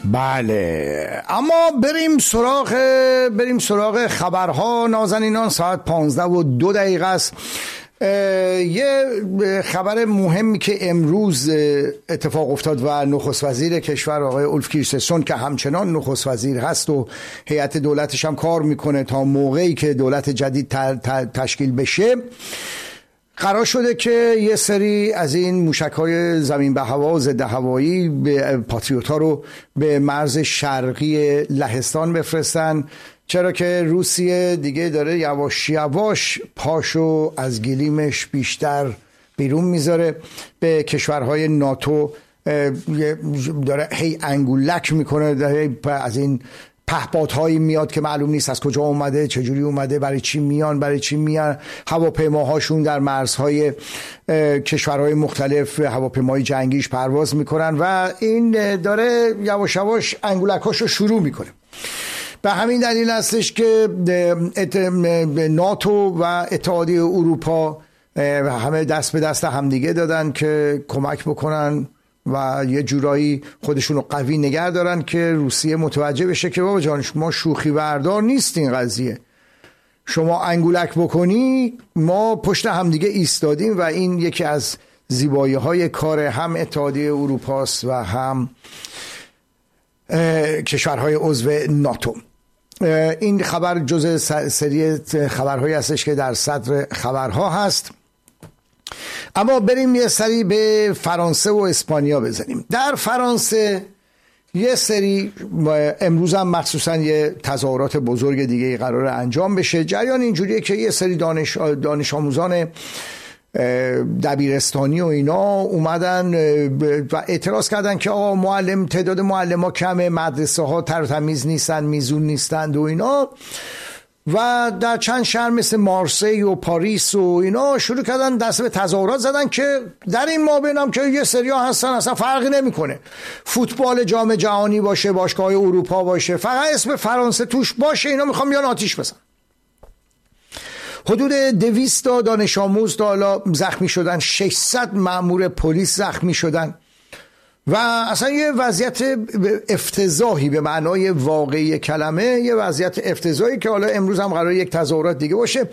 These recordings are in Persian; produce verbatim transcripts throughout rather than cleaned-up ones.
بله، اما بریم سراغ بریم سراغ خبرها نازنینان. ساعت پانزده و دو دقیقه است. یه خبر مهمی که امروز اتفاق افتاد و نخست وزیر کشور آقای اولف کریسترسون که همچنان نخست وزیر هست و هیئت دولتش هم کار میکنه تا موقعی که دولت جدید تشکیل بشه، قرار شده که یه سری از این موشک‌های زمین به هوا و ضد هوایی به پاتریوت‌ها رو به مرز شرقی لهستان بفرستن، چرا که روسیه دیگه داره یواش یواش پاشو از گلیمش بیشتر بیرون میذاره، به کشورهای ناتو داره هی انگولک میکنه، داره از این پهپادهایی میاد که معلوم نیست از کجا اومده، چجوری اومده، برای چی میان، برای چی میان. هواپیماهاشون در مرزهای کشورهای مختلف هواپیمای جنگیش پرواز میکنن و این داره یواش یواش انگولکاشو شروع میکنه. به همین دلیل هستش که ناتو و اتحادیه اروپا همه دست به دست همدیگه دادن که کمک بکنن و یه جورایی خودشون رو قوی نگه دارن که روسیه متوجه بشه که بابا جان ما شوخی بردار نیست این قضیه، شما انگولک بکنی ما پشت همدیگه ایستادیم و این یکی از زیبایی های کار هم اتحادیه اروپاست و هم کشورهای عضو ناتو. این خبر جزء سری خبرهایی هستش که در صدر خبرها هست. اما بریم یه سری به فرانسه و اسپانیا بزنیم. در فرانسه یه سری امروز هم مخصوصا یه تظاهرات بزرگ دیگه قرار انجام بشه. جریان اینجوریه که یه سری دانش, دانش آموزان دبیرستانی و اینا اومدن و اعتراض کردن که آقا معلم تعداد معلم ها کمه، مدرسه ها تر و تمیز نیستن، میزون نیستند و اینا، و در چند شهر مثل مارسی و پاریس و اینا شروع کردن دست به تظاهرات زدن که در این مابین هم که یه سریا هستن اصلا فرقی نمیکنه، فوتبال جام جهانی باشه، باشگاه اروپا باشه، فقط اسم فرانسه توش باشه اینا میخوام بیان آتیش بزنن. حدود دویست تا دانش آموز تا حالا زخمی شدن، ششصد مأمور پلیس زخمی شدن و اصلا یه وضعیت افتضاحی به معنای واقعی کلمه، یه وضعیت افتضاحی که حالا امروز هم قرار یک تظاهرات دیگه باشه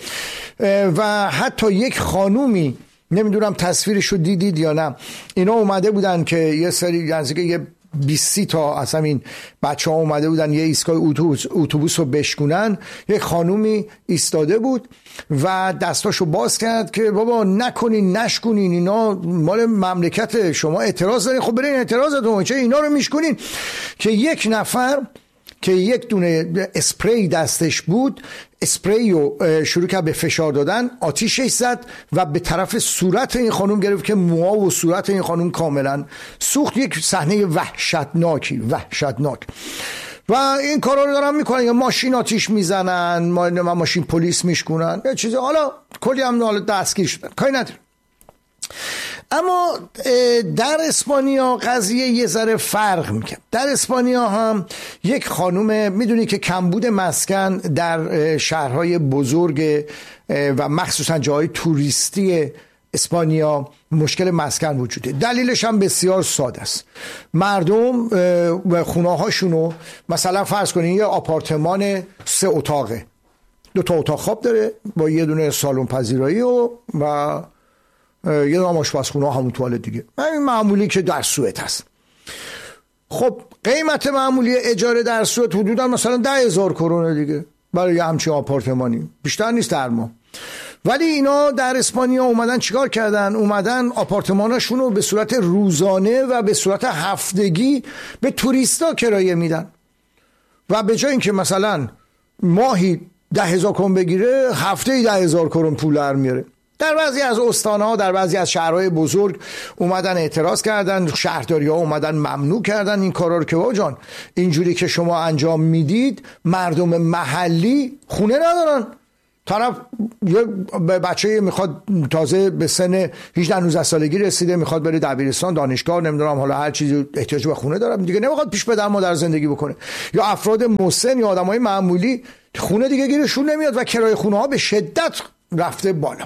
و حتی یک خانومی، نمیدونم تصویرشو دیدید یا نه، اینا اومده بودن که یه سری نزدیک یه بیست تا از همین بچه ها اومده بودن یه ایستگاه اتوبوس اتوبوس رو بشکنن، یک خانومی ایستاده بود و دستاشو باز کرد که بابا نکنین نشکنین، اینا مال مملکت شما، اعتراض دارین خب برین اعتراضتون، چه اینا رو میشکنین؟ که یک نفر که یک دونه اسپری دستش بود، اسپری رو شروع کرد به فشار دادن، آتیشش زد و به طرف صورت این خانم گرفت که موها و صورت این خانم کاملا سوخت. یک صحنه وحشتناکی وحشتناک و این کارا رو دارن میکنن، یا ماشین آتیش میزنن، ما ماشین پلیس میشکنن، یا چیزی، حالا کلی هم حالا دستگیر شدن، کاری نداره. اما در اسپانیا قضیه یه ذره فرق میکنه. در اسپانیا هم یک خانوم، میدونی که کمبود مسکن در شهرهای بزرگ و مخصوصا جاهای توریستی اسپانیا مشکل مسکن وجوده. دلیلش هم بسیار ساده است. مردم خونه هاشونو مثلا فرض کنین یه آپارتمان سه اتاقه، دو تا اتاق خواب داره با یه دونه سالن پذیرایی و و یه دونه آشپزخونه همون توالت دیگه، همین معمولی که در سوئد هست. خب قیمت معمولی اجاره در سوئد حدودا مثلا ده هزار کرونه دیگه برای همچین آپارتمانی، بیشتر نیست در ماه. ولی اینا در اسپانیا اومدن چیکار کردن؟ اومدن آپارتماناشون رو به صورت روزانه و به صورت هفتگی به توریستا کرایه میدن و به جای اینکه مثلا ماهی ده هزار کرون بگیره، هفته ده هزار کرون پول در میاره. در بعضی از استان‌ها، در بعضی از شهرهای بزرگ اومدن اعتراض کردن، شهرداری‌ها اومدن ممنوع کردن این کارا رو که بابا جان اینجوری که شما انجام میدید مردم محلی خونه ندارن. طرف یه بچه میخواد تازه به سن هجده نوزده سالگی رسیده، میخواد بره دبیرستان، دانشگاه، نمیدونم حالا هر چیزی احتیاج به خونه داره دیگه، نمیخواد پیش پدر مادر زندگی بکنه. یا افراد مسن یا آدمای معمولی خونه دیگه گیرشون نمیاد و کرایه خونه ها به شدت رفته بالا.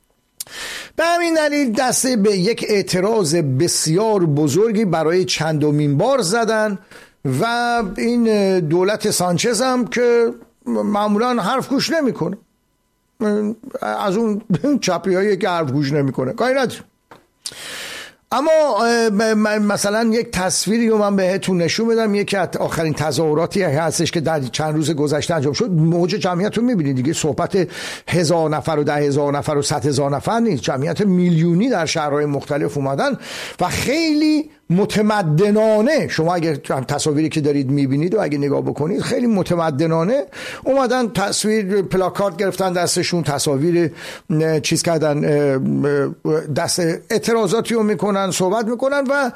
به همین دلیل دسته به یک اعتراض بسیار بزرگی برای چندمین بار زدن و این دولت سانچز هم که معمولا حرف گوش نمیکنه، از اون چپی هایی که حرف گوش نمیکنه کاری نداره. اما مثلا یک تصویری رو من بهتون نشون بدم، یکی از آخرین تظاهراتی هستش که در چند روز گذشته انجام شد. موج جمعیت رو میبینید دیگه، صحبت هزار نفر و ده هزار نفر و صد هزار نفر نیست، جمعیت میلیونی در شهرهای مختلف اومدن و خیلی متمدنانه، شما اگر تصاویری که دارید میبینید و اگه نگاه بکنید خیلی متمدنانه اومدن، تصویر پلاکارد گرفتن دستشون، تصاویر چیز کردن، دست اعتراضاتی رو میکنن، صحبت میکنن و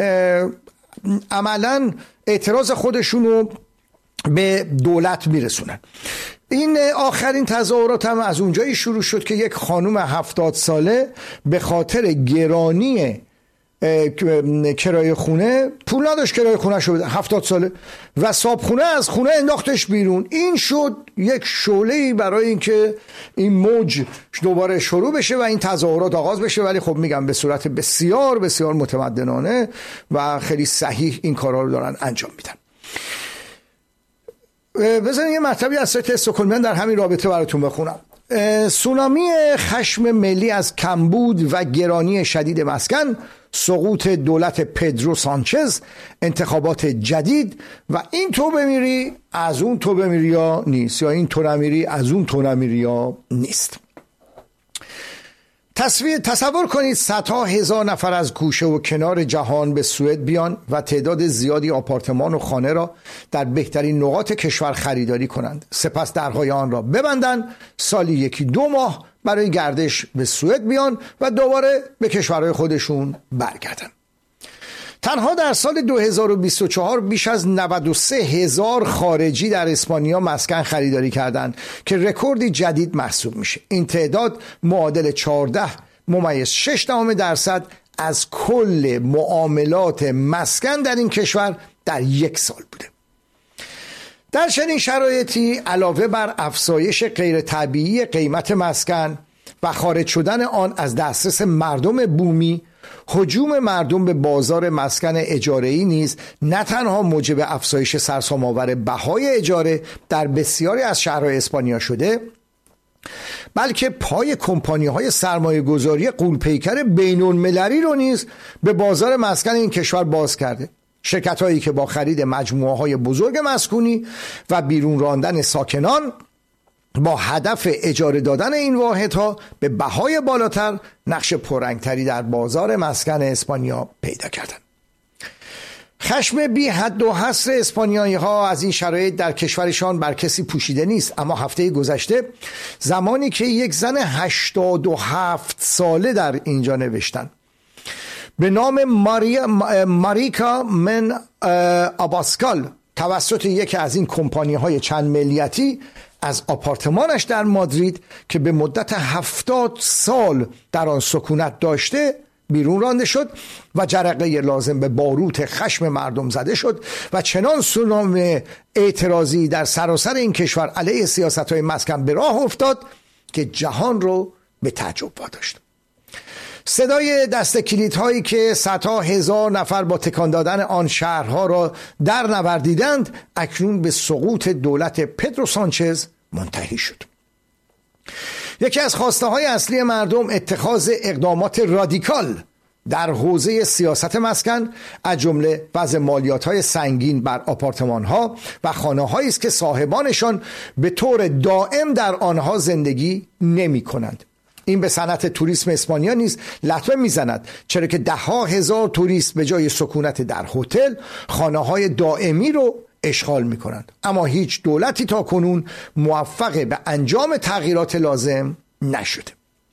عملا اعتراض خودشون رو به دولت میرسونن. این آخرین تظاهرات هم از اونجایی شروع شد که یک خانم هفتاد ساله به خاطر گرانی کرایه خونه، پول نداشت کرایه خونه شو بده، هفتاد ساله، و صابخونه از خونه انداختش بیرون. این شد یک شعله‌ای برای اینکه این موج دوباره شروع بشه و این تظاهرات آغاز بشه، ولی خب میگم به صورت بسیار بسیار متمدنانه و خیلی صحیح این کارا رو دارن انجام میدن. بذارین یه مطلبی از سایت استکهلم در همین رابطه براتون بخونم. سونامی خشم ملی از کمبود و گرانی شدید مسکن، سقوط دولت پدرو سانچز، انتخابات جدید و این تو بمیری از اون تو بمیری یا نیست، یا این تو نمیری از اون تو نمیری یا نیست. تصویر تصور کنید صدها هزار نفر از گوشه و کنار جهان به سوئد بیان و تعداد زیادی آپارتمان و خانه را در بهترین نقاط کشور خریداری کنند، سپس درهای آن را ببندند، سالی یکی دو ماه برای گردش به سوئد بیان و دوباره به کشورهای خودشون برگردند. تنها در سال دو هزار و بیست و چهار بیش از نود و سه هزار خارجی در اسپانیا مسکن خریداری کردند که رکوردی جدید محسوب میشه. این تعداد معادل چهارده ممیز شش دهم درصد از کل معاملات مسکن در این کشور در یک سال بوده. در چنین شرایطی علاوه بر افزایش غیر طبیعی قیمت مسکن و خارج شدن آن از دسترس مردم بومی، هجوم مردم به بازار مسکن اجاره‌ای نیز نه تنها موجب افزایش سرسام‌آور بهای اجاره در بسیاری از شهرهای اسپانیا شده، بلکه پای کمپانی‌های سرمایه‌گذاری غول‌پیکر بین‌المللی رو نیز به بازار مسکن این کشور باز کرده. شرکت‌هایی که با خرید مجموعه‌های بزرگ مسکونی و بیرون راندن ساکنان با هدف اجاره دادن این واحدها به بهای بالاتر نقش پررنگتری در بازار مسکن اسپانیا پیدا کردند. خشم بی حد و حصر اسپانیایی ها از این شرایط در کشورشان بر کسی پوشیده نیست، اما هفته گذشته زمانی که یک زن هشتاد و هفت ساله در اینجا نوشتن به نام ماریا ماریکا من آباسکال توسط یکی از این کمپانی های چند ملیتی از آپارتمانش در مادرید که به مدت هفتاد سال در آن سکونت داشته بیرون رانده شد و جرقه لازم به باروت خشم مردم زده شد و چنان سونامی اعتراضی در سراسر این کشور علیه سیاست‌های مسکن به راه افتاد که جهان رو به تعجب واداشت. صدای دست کلیدهایی که صدها هزار نفر با تکان دادن آن شهرها را در نوردیدند اکنون به سقوط دولت پدرو سانچز منتهی شد. یکی از خواسته های اصلی مردم اتخاذ اقدامات رادیکال در حوزه سیاست مسکن از جمله وضع مالیات های سنگین بر آپارتمان ها و خانه هایی است که صاحبانشان به طور دائم در آنها زندگی نمی کنند. این به صنعت توریسم اسپانیا نیز لطمه میزند، چرا که ده ها هزار توریست به جای سکونت در هتل خانه های دائمی رو اشغال می کنند. اما هیچ دولتی تا کنون موفق به انجام تغییرات لازم نشده.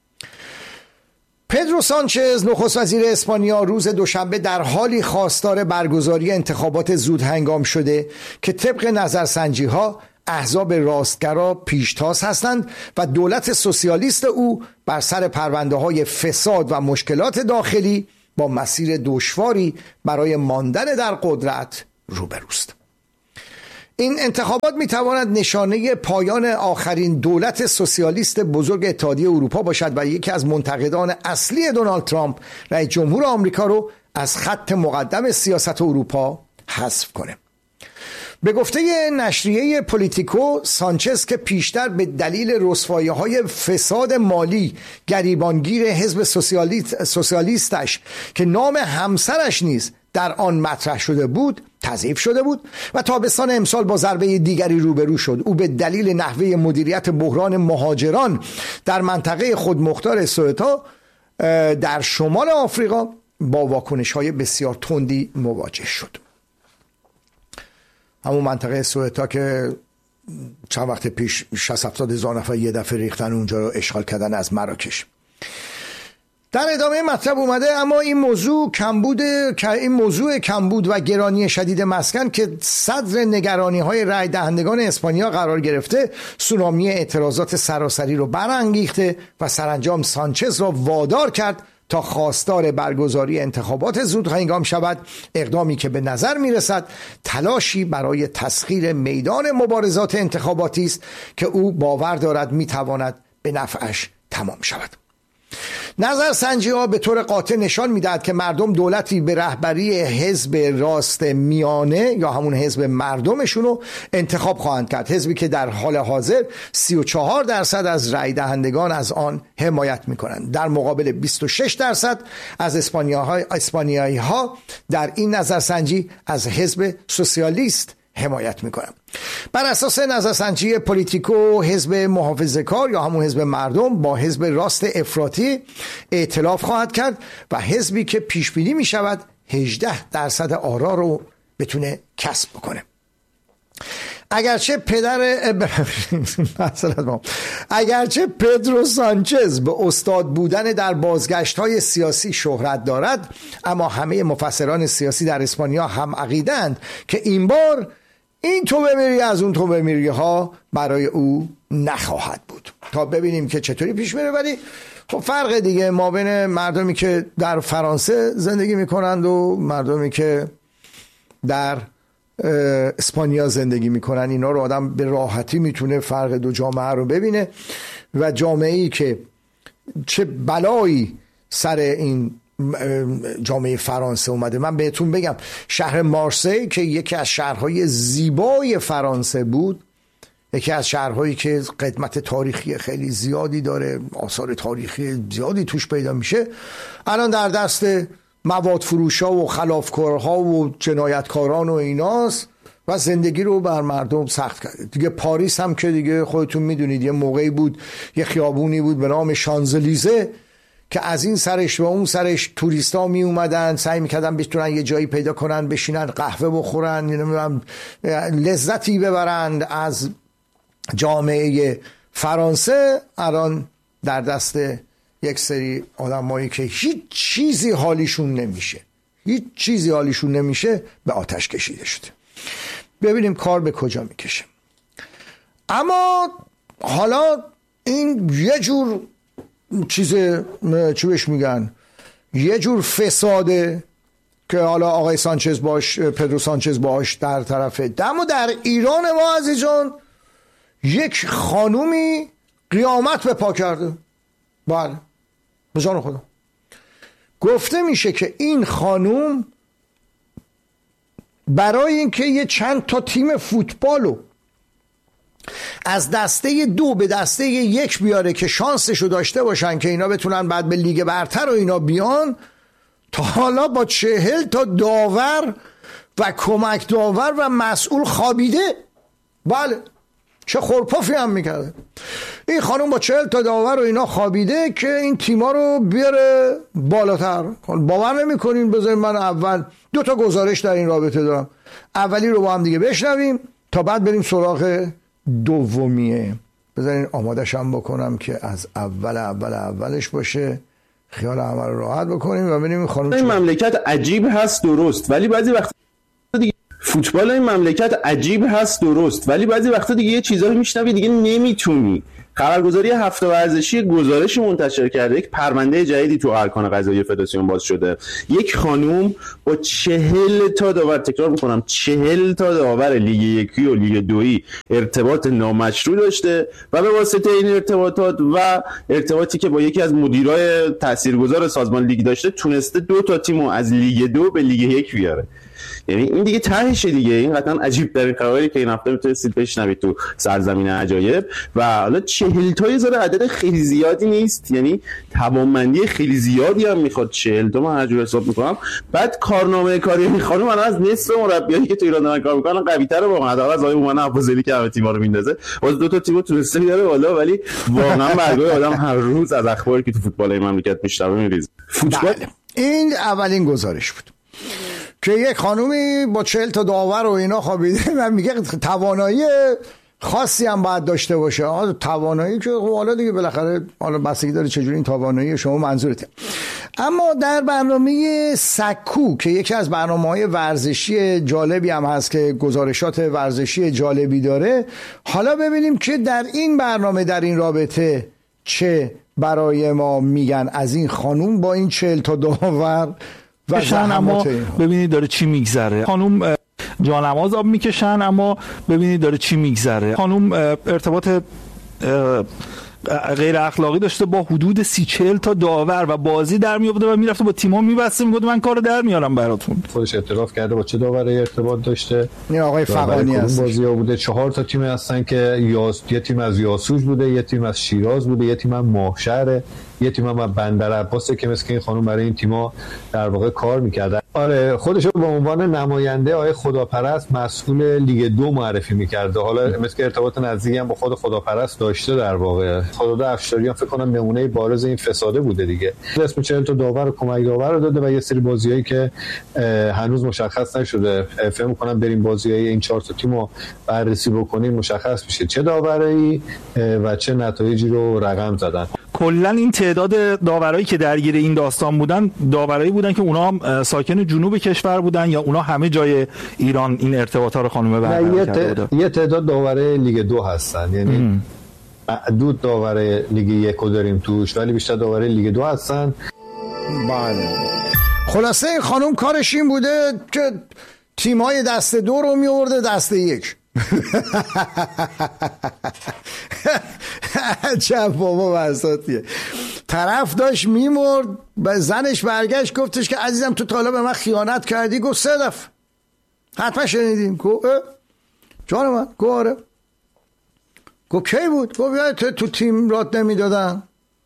پدرو سانچز نخست وزیر اسپانیا روز دوشنبه در حالی خواستار برگزاری انتخابات زود هنگام شده که طبق نظرسنجی ها احزاب راستگرا پیشتاز هستند و دولت سوسیالیست او بر سر پرونده های فساد و مشکلات داخلی با مسیر دشواری برای ماندن در قدرت روبروست. این انتخابات میتواند نشانه پایان آخرین دولت سوسیالیست بزرگ اتحادیه اروپا باشد و یکی از منتقدان اصلی دونالد ترامپ رئیس جمهور آمریکا رو از خط مقدم سیاست اروپا حذف کنه. به گفته نشریه پولیتیکو، سانچز که پیشتر به دلیل رسوایی‌های فساد مالی گریبانگیر حزب سوسیالیست سوسیالیستش که نام همسرش نیز در آن مطرح شده بود تضعیف شده بود و تابستان امسال با ضربه دیگری روبرو شد. او به دلیل نحوه مدیریت بحران مهاجران در منطقه خودمختار سوئتا در شمال آفریقا با واکنش‌های بسیار تندی مواجه شد. همون منطقه سوئتا که چند وقت پیش شصت هفتاد هزار نفر یه دفعه ریختن اونجا رو اشغال کردن از مراکش. در ادامه مطلب اومده اما این موضوع کمبود این موضوع کمبود و گرانی شدید مسکن که صدر نگرانی‌های رای دهندگان اسپانیا قرار گرفته، سونامی اعتراضات سراسری رو برانگیخته و سرانجام سانچز را وادار کرد تا خواستار برگزاری انتخابات زود هنگام شود، اقدامی که به نظر میرسد تلاشی برای تسخیر میدان مبارزات انتخاباتی است که او باور دارد میتواند به نفعش تمام شود. نظرسنجی ها به طور قاطع نشان میدهد که مردم دولتی به رهبری حزب راست میانه یا همون حزب مردمشون رو انتخاب خواهند کرد، حزبی که در حال حاضر سی و چهار درصد از رای دهندگان از آن حمایت میکنند، در مقابل بیست و شش درصد از اسپانیایی ها در این نظرسنجی از حزب سوسیالیست حمایت میکنم. بر اساس نظرسنجی پولیتیکو، حزب محافظه‌کار یا همون حزب مردم با حزب راست افراطی ائتلاف خواهد کرد و حزبی که پیش بینی می شود هجده درصد آرا رو بتونه کسب بکنه. اگرچه پدر اگرچه پدرو سانچز به استاد بودن در بازگشت‌های سیاسی شهرت دارد، اما همه مفسران سیاسی در اسپانیا هم عقیدند که این بار این تو بمیری از اون تو بمیری ها برای او نخواهد بود. تا ببینیم که چطوری پیش میره. ولی خب فرق دیگه ما بین مردمی که در فرانسه زندگی میکنند و مردمی که در اسپانیا زندگی میکنن، اینا رو آدم به راحتی میتونه فرق دو جامعه رو ببینه و جامعه‌ای که چه بلایی سر این جامعه فرانسه اومده. من بهتون بگم شهر مارسی که یکی از شهرهای زیبای فرانسه بود، یکی از شهرهایی که قدمت تاریخی خیلی زیادی داره، آثار تاریخی زیادی توش پیدا میشه، الان در دست مواد فروشا و خلافکارها و جنایتکاران و ایناست و زندگی رو بر مردم سخت کرده. دیگه پاریس هم که دیگه خودتون میدونید یه موقعی بود یه خیابونی بود به نام شانزلیزه که از این سرش و اون سرش توریستا می اومدن سعی میکردن بتونن یه جایی پیدا کنن بشینن قهوه بخورن، لذتی ببرند از جامعه فرانسه. الان در دست یک سری آدمایی که هیچ چیزی حالیشون نمیشه هیچ چیزی حالیشون نمیشه به آتش کشیده شده. ببینیم کار به کجا میکشه. اما حالا این یه جور چیز چی بهش میگن یه جور فساده که حالا آقای سانچز باش پدرو سانچز باش در طرفه. اما در ایران ما عزیزان یک خانومی قیامت به پا کرده. بله به جان خدا گفته میشه که این خانوم برای اینکه یه چند تا تیم فوتبالو از دسته دو به دسته یک بیاره که شانسشو داشته باشن که اینا بتونن بعد به لیگ برتر و اینا بیان، تا حالا با چهل تا داور و کمک داور و مسئول خوابیده. بله چه خورپافی هم میکرده این خانوم، با چهل تا داور و اینا خوابیده که این تیما رو بیاره بالاتر. باور نمی کنین؟ بذارین من اول دو تا گزارش در این رابطه دارم، اولی رو با هم دیگه بشنویم تا بعد بریم سراغ دومیه. بذارین آمادش هم بکنم که از اول اول اولش باشه، خیال همه رو راحت بکنیم و ببینیم خانم این مملکت عجیب هست درست، ولی بعضی وقتا دیگه فوتبال این مملکت عجیب هست درست، ولی بعضی وقتا دیگه یه چیزایی میشنوی دیگه نمیتونی. خبرگزاری هفته ورزشی گزارشی منتشر کرده، یک پرونده جدیدی تو ارکان قضایی فدراسیون باز شده. یک خانوم با چهل تا داور، تکرار میکنم چهل تا داور لیگ یکی و لیگ دویی ارتباط نامشروع داشته و به واسطه این ارتباطات و ارتباطی که با یکی از مدیرای تاثیرگذار سازمان لیگ داشته تونسته دو تا تیمو از لیگ دو به لیگ یک بیاره. یعنی این دیگه تهشه دیگه. این قطعا عجیب ترین خبری که این هفته میتونستید بشنوید تو سرزمین عجایب. و حالا چهل تا یه ذره عدد خیلی زیادی نیست، یعنی توانمندی خیلی زیادی هم میخواد. چهل تا من هر حساب میکنم. بعد کارنامه کاری این خانم الان از نصف مربیایی که تو ایران دارن کار میکنن قوی‌تره واقعا، حداقل از آقای هومن ابوذلی که همه تیم‌ها رو میندازه. باز دو تا تیمو تونسته بیاره بالا، ولی واقعا برگای آدم هر روز از اخباری که تو فوتبال این مملکت میشنوه میریزه. فوتبال این اولین گزارش بود که یک خانومی با چهل تا داور و اینا خوابیده و میگه توانایی خاصی هم باید داشته باشه. آه توانایی که حالا دیگه بالاخره حالا بستگی داره چجوری این توانایی شما منظورته. اما در برنامه سکو که یکی از برنامه‌های ورزشی جالبی هم هست که گزارشات ورزشی جالبی داره، حالا ببینیم که در این برنامه در این رابطه چه برای ما میگن از این خانوم با این چهل تا داور و اما ببینید داره چی میگذره. خانوم جانماز آب میکشن اما ببینید داره چی میگذره. خانوم ارتباط غیر اخلاقی داشته با حدود سی چهل تا داور و بازی در میآورده و میرفته با تیم‌ها میبسته میگفت من کارو در میارم براتون. خودش اعتراف کرده با چه داوری ارتباط داشته. این آقای فغانی هست. بازی‌ها بوده چهار تا تیم هستن که یاس یه تیم از یاسوج بوده، یه تیم از شیراز بوده، یه تیم از ماهشهر، یه تیم هم بندر عباسه که مثل این خانم برای این تیم‌ها در واقع کار می‌کردن. آره خودش رو به عنوان نماینده آقای خداپرست مسئول لیگ دو معرفی می‌کرده. حالا مثل که ارتباط نزدیکی هم با خود خداپرست داشته. در واقع خداداد افشاریان فکر کنم نمونه بارز این فساده بوده دیگه. اسم چهل تا داور و کمک داور رو داده و یه سری بازیایی که هنوز مشخص نشده. فکر می‌کنم بریم بازیای این چهار تا تیمو بررسی بکنیم مشخص میشه چه داوری و چه نتایجی رو رقم زدن. کلا این تعداد داورایی که درگیر این داستان بودن داورایی بودن که اونا هم ساکن جنوب کشور بودن یا اونا همه جای ایران این ارتباطات رو خانم برقرار کرده بودن؟ یه تعداد داور لیگ دو هستن، یعنی معدود داور لیگ یک رو داریم توش ولی بیشتر داور لیگ دو هستن. بله. خلاصه این خانم کارش این بوده که تیم‌های دسته دو رو می‌آورده دسته یک. چه بابا وسطیه. طرف داشت میمرد به زنش برگشت گفتش که عزیزم تو تا حالا به من خیانت کردی؟ گفت سه دفعه. حتما شنیدیم. گفت جان من گفت آره. گفت کی بود؟ گفت تو تیم رات نمیدادن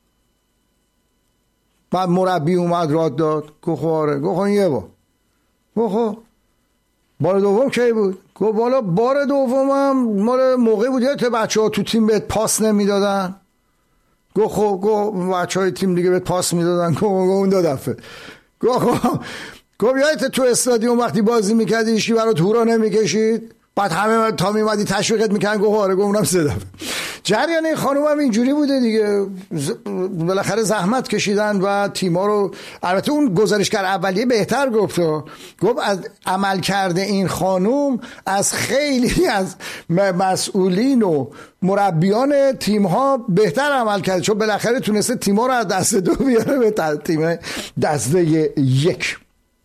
بعد مربی اومد رات داد. گفت آره. گفت یه بار. گفت بار دوم کی بود؟ گفت بالا بار دومم مال موقعی بود که بچه‌ها تو تیم بهت پاس نمیدادن. گفت خب گفت بچه‌های تیم دیگه بهت پاس میدادن. گفت اون دو دفعه. گفت خب گفت یادت تو استادیوم وقتی بازی میکردی هیچکی برات هورا نمیکشید؟ بعد همه تا میمدی تشویقت میکنن. گفت آره. گفت اونم سه دفعه. جریان این خانوم هم اینجوری بوده دیگه. بالاخره زحمت کشیدن و تیما رو. البته اون گزارشگر اولیه بهتر گفت گفت از عمل کرده این خانوم از خیلی از مسئولین و مربیان تیم ها بهتر عمل کرده، چون بالاخره تونسته تیما رو از دسته دو بیاره به تیم دسته یک.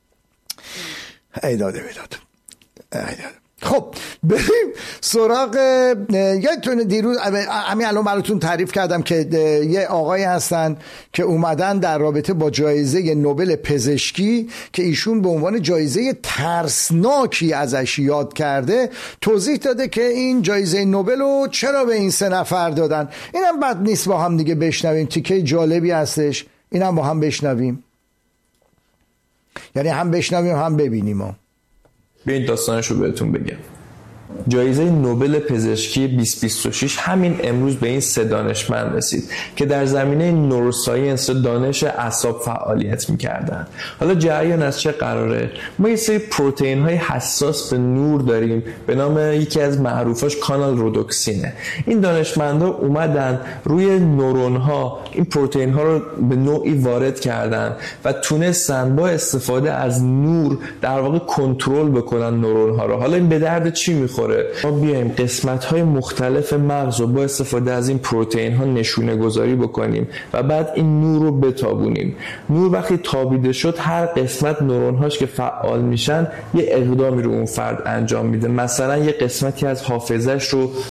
ایداده میداد ایداده. خب بریم سراغ یادتونه دیروز همین الان براتون تعریف کردم که یه آقای هستن که اومدن در رابطه با جایزه نوبل پزشکی که ایشون به عنوان جایزه ترسناکی ازش یاد کرده توضیح داده که این جایزه نوبل رو چرا به این سه نفر دادن. اینم بد نیست با هم دیگه بشنویم، تیکه جالبی هستش. اینم با هم بشنویم، یعنی هم بشنویم هم ببینیم. ها بیاین داستانش رو بهتون بگم. جایزه نوبل پزشکی بیست بیست و شش همین امروز به این سه دانشمند رسید که در زمینه نوروساینس و دانش اعصاب فعالیت می‌کردن. حالا جریان از چه قراره؟ ما یه سری پروتئین های حساس به نور داریم به نام یکی از معروفاش کانال رودوکسینه. این دانشمندا اومدن روی نورون ها این پروتئین ها رو به نوعی وارد کردن و تونستن با استفاده از نور در واقع کنترل بکنن نورون ها رو. حالا این به درد چی می‌خوره؟ ما بیایم قسمت های مختلف مغز رو با استفاده از این پروتئین ها نشونه گذاری بکنیم و بعد این نور رو بتابونیم. نور وقتی تابیده شد هر قسمت نورون هاش که فعال میشن یه اقدامی رو اون فرد انجام میده. مثلا یه قسمتی از حافظش رو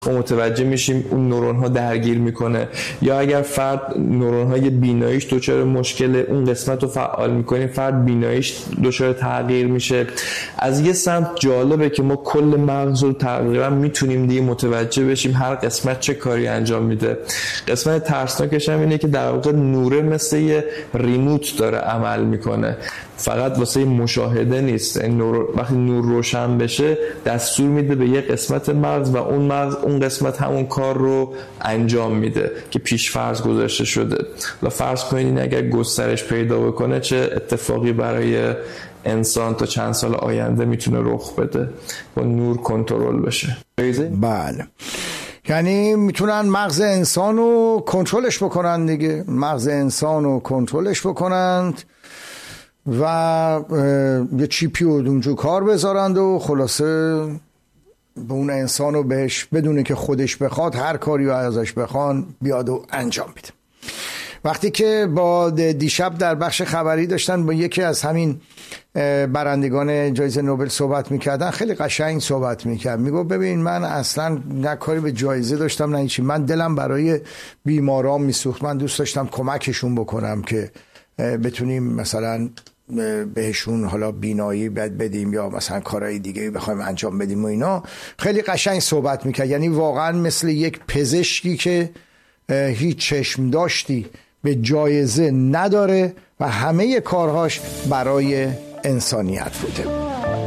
ما متوجه میشیم اون نورون ها درگیر میکنه، یا اگر فرد نورون های بیناییش دچار مشکل اون قسمت رو فعال میکنیم فرد بیناییش دچار تغییر میشه. از یه سمت جالبه که ما کل مغز رو تقریبا میتونیم دیگه متوجه بشیم هر قسمت چه کاری انجام میده. قسمت ترسناکش هم اینه که در واقع نوره مثل یه ریموت داره عمل میکنه، فقط واسه مشاهده نیست. نور وقتی نور روشن بشه دستور میده به یه قسمت مغز و اون مغز اون قسمت همون کار رو انجام میده که پیش فرض گذاشته شده. لا فرض کنین اگر گسترش پیدا بکنه چه اتفاقی برای انسان تا چند سال آینده میتونه رخ بده با نور کنترل بشه. بله، یعنی میتونن مغز انسان رو کنترلش بکنن دیگه، مغز انسان رو کنترلش بکنند و یه چیپی رو اونجا کار بذارند و خلاصه به اون انسان رو بهش بدونه که خودش بخواد هر کاری رو ازش بخوان بیاد و انجام میده. وقتی که با دیشب در بخش خبری داشتن با یکی از همین برندگان جایزه نوبل صحبت میکردن، خیلی قشنگ صحبت میکرد. میگو ببین من اصلا نه کاری به جایزه داشتم نه هیچی، من دلم برای بیماران میسوخت، من دوست داشتم کمکشون بکنم که بتونیم مثلا بهشون حالا بینایی بد بدیم یا مثلا کارهای دیگه بخوایم انجام بدیم و اینا. خیلی قشنگ صحبت میکرد، یعنی واقعا مثل یک پزشکی که هیچ چشم داشتی به جایزه نداره و همه کارهاش برای انسانیت بوده.